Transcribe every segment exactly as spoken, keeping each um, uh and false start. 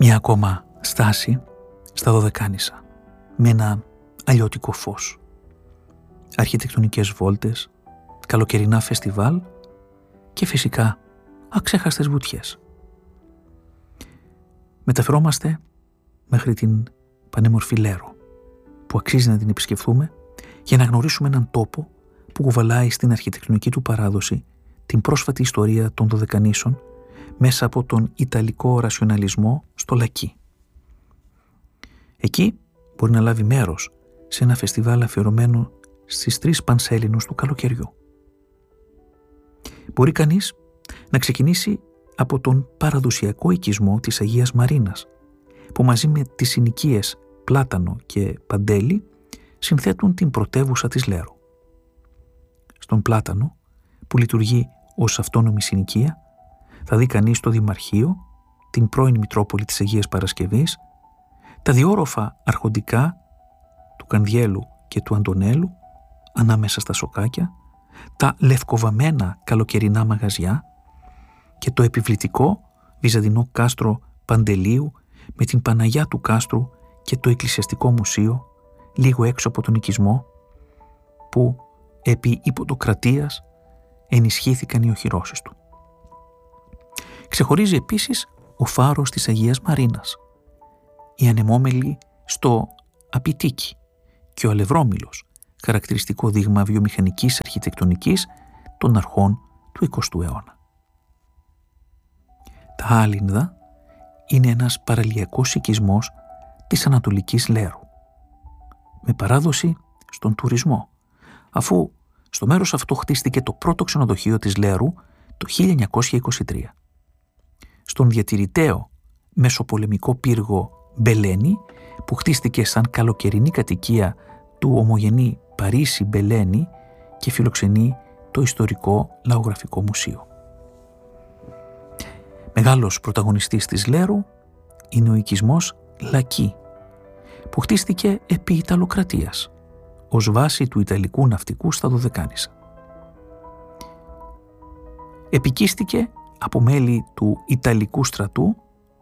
Μια ακόμα στάση στα Δωδεκάνησα με ένα αλλιώτικο φως. Αρχιτεκτονικές βόλτες, καλοκαιρινά φεστιβάλ και φυσικά αξέχαστες βουτιές. Μεταφερόμαστε μέχρι την πανέμορφη Λέρο, που αξίζει να την επισκεφθούμε για να γνωρίσουμε έναν τόπο που κουβαλάει στην αρχιτεκτονική του παράδοση την πρόσφατη ιστορία των Δωδεκανήσων μέσα από τον Ιταλικό ρασιοναλισμό στο Λακκί. Εκεί μπορεί να λάβει μέρος σε ένα φεστιβάλ αφιερωμένο στις τρεις Πανσέλινους του καλοκαιριού. Μπορεί κανείς να ξεκινήσει από τον παραδοσιακό οικισμό της Αγίας Μαρίνας, που μαζί με τις συνοικίες Πλάτανο και Παντέλη συνθέτουν την πρωτεύουσα της Λέρου. Στον Πλάτανο, που λειτουργεί ως αυτόνομη συνοικία, θα δει κανείς το Δημαρχείο, την πρώην Μητρόπολη της Αγίας Παρασκευής, τα διόροφα αρχοντικά του Κανδιέλου και του Αντωνέλου ανάμεσα στα σοκάκια, τα λευκοβαμμένα καλοκαιρινά μαγαζιά και το επιβλητικό βυζαντινό κάστρο Παντελείου με την Παναγιά του Κάστρου και το εκκλησιαστικό μουσείο λίγο έξω από τον οικισμό, που επί υποτοκρατίας ενισχύθηκαν οι οχυρώσεις του. Ξεχωρίζει επίσης ο φάρος της Αγίας Μαρίνας, η ανεμόμελη στο Απιτίκι και ο Αλευρόμυλος, χαρακτηριστικό δείγμα βιομηχανικής αρχιτεκτονικής των αρχών του εικοστού αιώνα. Τα Άλυνδα είναι ένας παραλιακός οικισμός της Ανατολικής Λέρου, με παράδοση στον τουρισμό, αφού στο μέρος αυτό χτίστηκε το πρώτο ξενοδοχείο της Λέρου το χίλια εννιακόσια είκοσι τρία. Στον διατηρηταίο μεσοπολεμικό πύργο Μπελένη, που χτίστηκε σαν καλοκαιρινή κατοικία του ομογενή Παρίσι Μπελένη και φιλοξενεί το ιστορικό λαογραφικό μουσείο. Μεγάλος πρωταγωνιστής της Λέρου είναι ο οικισμός Λακκί, που χτίστηκε επί Ιταλοκρατίας ως βάση του Ιταλικού ναυτικού στα Δωδεκάνησα. Επικίστηκε από μέλη του Ιταλικού στρατού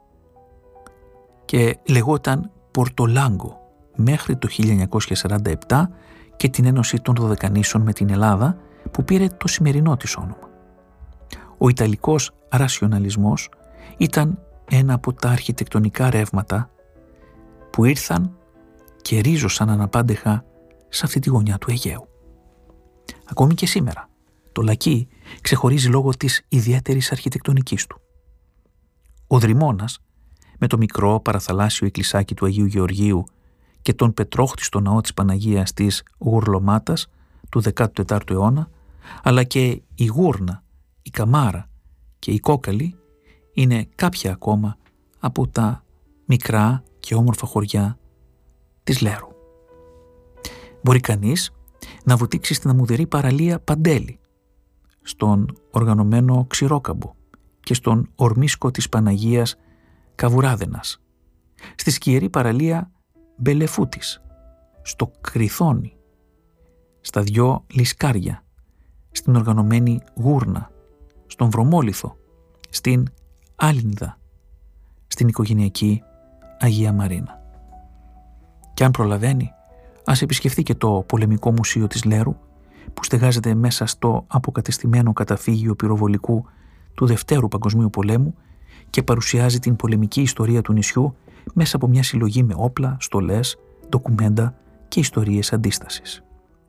και λεγόταν Πορτολάγκο μέχρι το χίλια εννιακόσια σαράντα επτά και την ένωση των Δωδεκανήσων με την Ελλάδα, που πήρε το σημερινό της όνομα. Ο Ιταλικός ρασιοναλισμός ήταν ένα από τα αρχιτεκτονικά ρεύματα που ήρθαν και ρίζωσαν αναπάντεχα σε αυτή τη γωνιά του Αιγαίου. Ακόμη και σήμερα, το Λακκί ξεχωρίζει λόγω της ιδιαίτερης αρχιτεκτονικής του. Ο Δρυμώνας, με το μικρό παραθαλάσσιο εκκλησάκι του Αγίου Γεωργίου και τον πετρόχτιστο ναό της Παναγίας της Γουρλωμάτας του δέκατου τετάρτου αιώνα, αλλά και η Γούρνα, η Καμάρα και η Κόκαλη είναι κάποια ακόμα από τα μικρά και όμορφα χωριά της Λέρου. Μπορεί κανείς να βουτήξει στην αμμουδερή παραλία Παντέλη, στον οργανωμένο Ξηρόκαμπο και στον ορμίσκο της Παναγίας Καβουράδενας, στη σκιερή παραλία Μπελεφούτης, στο Κρυθόνι, στα δυο Λισκάρια, στην οργανωμένη Γούρνα, στον Βρωμόλιθο, στην Άλυνδα, στην οικογενειακή Αγία Μαρίνα. Και αν προλαβαίνει, ας επισκεφθεί και το πολεμικό μουσείο της Λέρου, που στεγάζεται μέσα στο αποκατεστημένο καταφύγιο πυροβολικού του Δευτέρου Παγκοσμίου Πολέμου και παρουσιάζει την πολεμική ιστορία του νησιού μέσα από μια συλλογή με όπλα, στολές, ντοκουμέντα και ιστορίες αντίστασης.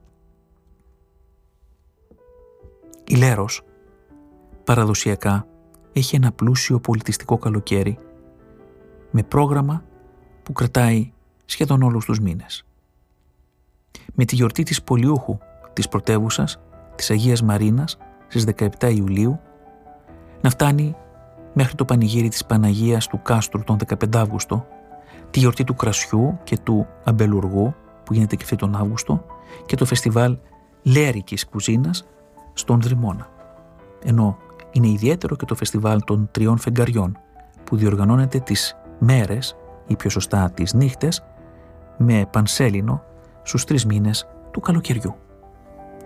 Η Λέρος παραδοσιακά έχει ένα πλούσιο πολιτιστικό καλοκαίρι με πρόγραμμα που κρατάει σχεδόν όλους τους μήνες. Με τη γιορτή της Πολιούχου της πρωτεύουσας, της Αγίας Μαρίνας, στις δεκαεπτά Ιουλίου, να φτάνει μέχρι το πανηγύρι της Παναγίας του Κάστρου τον δεκαπέντε Αύγουστο, τη γιορτή του Κρασιού και του Αμπελουργού που γίνεται και αυτή τον Αύγουστο και το φεστιβάλ Λέρικης Κουζίνας στον Δρυμώνα. Ενώ είναι ιδιαίτερο και το φεστιβάλ των Τριών Φεγγαριών που διοργανώνεται τις μέρες ή πιο σωστά τις νύχτες με πανσέλινο στους τρεις μήνες του καλοκαιριού.